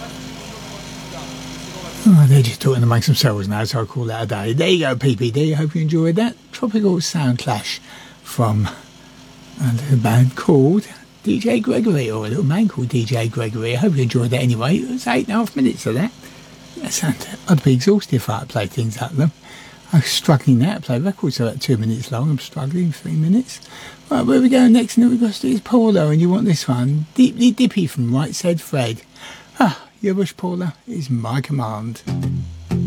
Oh, they're just talking amongst themselves now, so I'll call that a day. There you go, PPD. Hope you enjoyed that. Tropical Sound Clash from a little band called DJ Gregory, or a little man called DJ Gregory. I hope you enjoyed that anyway. It was 8.5 minutes of that. I'd be exhausted if I had to play things like them. I'm struggling now to play records about 2 minutes long. I'm struggling 3 minutes. Right, where we go next? And we've got to do is Paula, and you want this one. Deeply Dippy from Right Said Fred. Ah, your wish, Paula, is my command.